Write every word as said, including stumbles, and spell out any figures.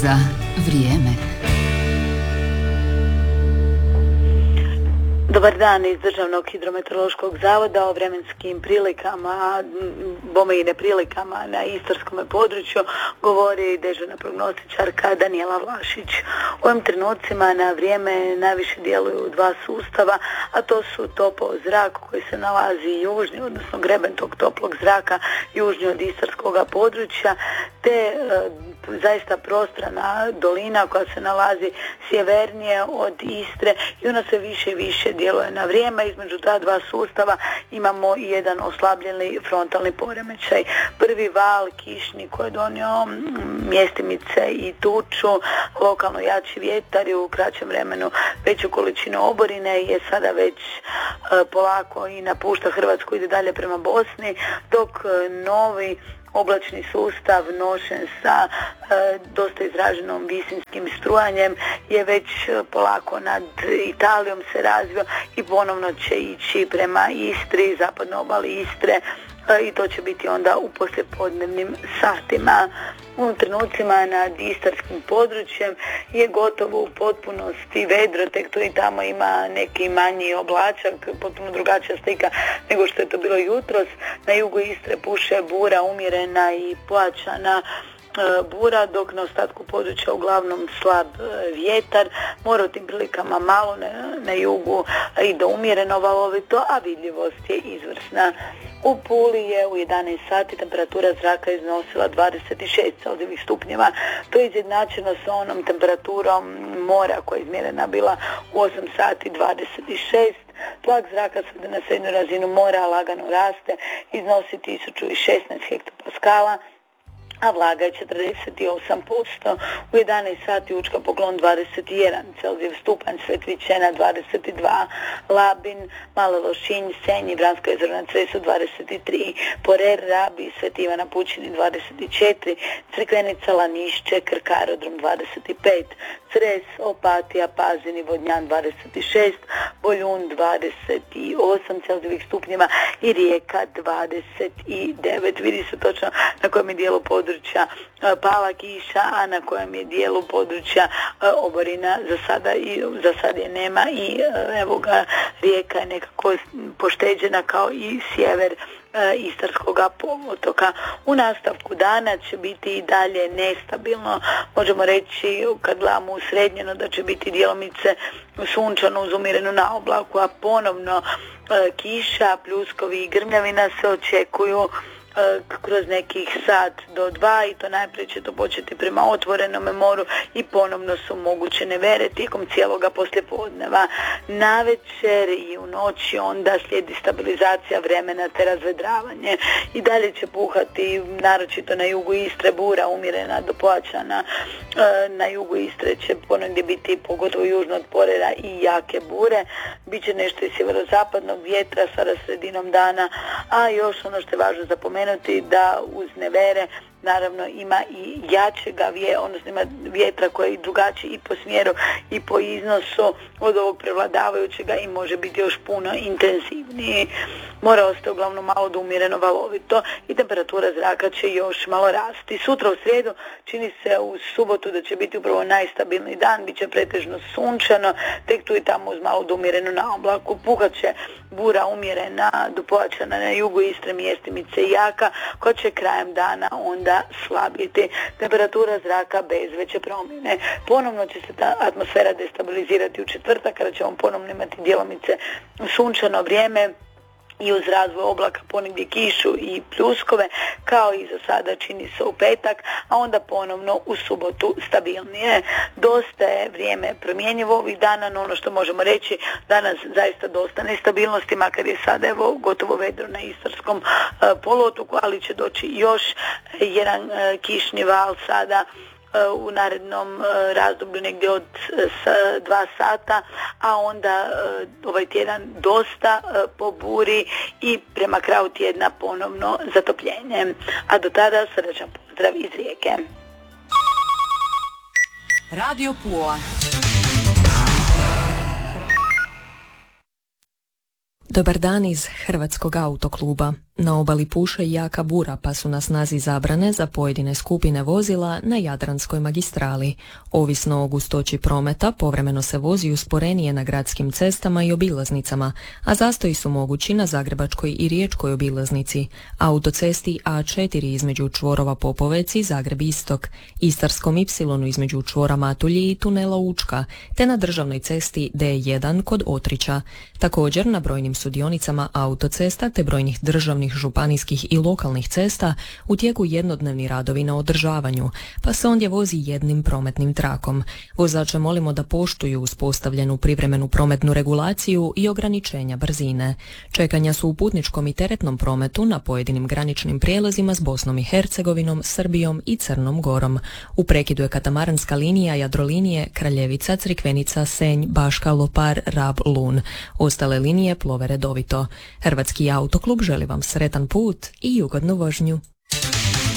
Usluga vrijeme. Dobar dan iz Državnog hidrometeorološkog zavoda o vremenskim prilikama, bome i neprilikama na istarskom području govori dežurna prognostičarka Danijela Vlašić. U ovim trenucima na vrijeme najviše djeluju dva sustava, a to su topao zrak koji se nalazi južni, odnosno greben tog toplog zraka južni od istarskog područja, te e, zaista prostrana dolina koja se nalazi sjevernije od Istre i ona se više i više djeluje na vrijeme. Između ta dva sustava imamo i jedan oslabljeni frontalni poremećaj. Prvi val kišni koji je donio mjestimice i tuču, lokalno jači vjetar i u kraćem vremenu veću količinu oborine je sada već e, polako i napušta Hrvatsku, ide dalje prema Bosni, dok e, novi oblačni sustav nošen sa e, dosta izraženom visinskim strujanjem je već polako nad Italijom se razvio i ponovno će ići prema Istri, zapadnoj obali Istre e, i to će biti onda u poslijepodnevnim satima. U trenucima nad istarskim područjem je gotovo u potpunosti vedro, tek tu i tamo ima neki manji oblačak, potpuno drugačija slika nego što je to bilo jutros. Na jugu Istre puše bura, umjerena i pojačana bura, dok na ostatku područja uglavnom slab vjetar. Mora u tim prilikama malo na, na jugu i do umjereno valovito, a vidljivost je izvrsna. U Puli je u jedanaest sati temperatura zraka iznosila dvadeset šest celzijevih stupnjeva. To je izjednačeno sa onom temperaturom mora koja je izmjerena bila u osam sati dvadeset šest. Tlak zraka sada na srednju razinu mora lagano raste, iznosi tisuću šesnaest hektopaskala, a vlaga je četrdeset osam posto. U jedanaest sati Učka Poklon dvadeset jedan celzijev stupanj, Svetvićena dvadeset dva, Labin, Malo Lošinj, Senj i Vransko jezero na Cresu dvadeset tri, Porer, Rabi, Sveti Ivan na Pučini dvadeset četiri, Crkvenica, Lanišće, Krk aerodrom dvadeset pet, Cres, Opatija, Pazin i Vodnjan dvadeset šest, Boljun dvadeset osam celzijevih stupnjeva i Rijeka dvadeset devet. Vidi se točno na kojem je dijelu područja pala kiša, a na kojem je dijelu područja oborina za sada, i, za sad je nema i evo ga, Rijeka je nekako pošteđena kao i sjever Istarskog poluotoka. U nastavku dana će biti i dalje nestabilno, možemo reći kad gledamo usrednjeno da će biti djelomice sunčano uz umjerenu naoblaku, a ponovno e, kiša, pljuskovi i grmljavina se očekuju kroz nekih sat do dva i to najprije će to početi prema otvorenome moru i ponovno su moguće nevere tijekom cijeloga poslijepodneva. Navečer i u noći onda slijedi stabilizacija vremena te razvedravanje. I dalje će puhati naročito na jugu Istre bura umjerena do pojačana. Na jugu Istre će ponegdje biti pogotovo južno od Porera i jake bure. Biće nešto iz sjeverozapadnog vjetra sa sredinom dana, a još ono što je važno zapomenuti da uz nevere naravno ima i jačega vjetra, odnosno ima vjetra koji je drugačiji i po smjeru i po iznosu od ovog prevladavajućega i može biti još puno intenzivniji. Mora ostati uglavnom malo do umjereno valovito i temperatura zraka će još malo rasti. Sutra u srijedu čini se u subotu da će biti upravo najstabilniji dan, bit će pretežno sunčano, tek tu i tamo uz malo do umjereno na oblaku. Puhat će bura umjerena do pojačana na jugu Istre, mjestimice jaka, koja će krajem dana onda slabiti. Temperatura zraka bez veće promjene. Ponovno će se ta atmosfera destabilizirati u četvrtak kada ćemo ponovno imati djelomice sunčano vrijeme i uz razvoj oblaka ponegdje kišu i pljuskove, kao i za sada čini se u petak, a onda ponovno u subotu stabilnije. Dosta je vrijeme promjenjivo ovih dana, no ono što možemo reći, danas zaista dosta nestabilnosti, makar je sada evo gotovo vedro na istarskom uh, poluotoku, ali će doći još jedan uh, kišni val sada u narednom razdoblju negdje od dva sata, a onda ovaj tjedan dosta po buri i prema kraju tjedna ponovno zatopljenje. A do tada srdačan pozdrav iz Rijeke. Radio Pula. Dobar dan iz Hrvatskog autokluba. Na obali puše jaka bura, pa su na snazi zabrane za pojedine skupine vozila na Jadranskoj magistrali. Ovisno o gustoći prometa, povremeno se vozi usporenije na gradskim cestama i obilaznicama, a zastoji su mogući na Zagrebačkoj i Riječkoj obilaznici, autocesti A četiri između čvorova Popovec i Zagreb Istok, Istarskom Y između čvora Matulji i tunela Učka, te na državnoj cesti D jedan kod Otrića. Također na brojnim sudionicama autocesta te brojnih državnih, županijskih i lokalnih cesta u tijeku jednodnevni radovi na održavanju, pa se ondje vozi jednim prometnim trakom. Vozače molimo da poštuju uspostavljenu privremenu prometnu regulaciju i ograničenja brzine. Čekanja su u putničkom i teretnom prometu na pojedinim graničnim prijelazima s Bosnom i Hercegovinom, Srbijom i Crnom Gorom. U prekidu je katamaranska linija Jadrolinije Kraljevica, Crikvenica, Senj, Baška, Lopar, Rab, Lun. Ostale linije plove redovito. Hrvatski autoklub želi vam sretan put i ugodnu vožnju.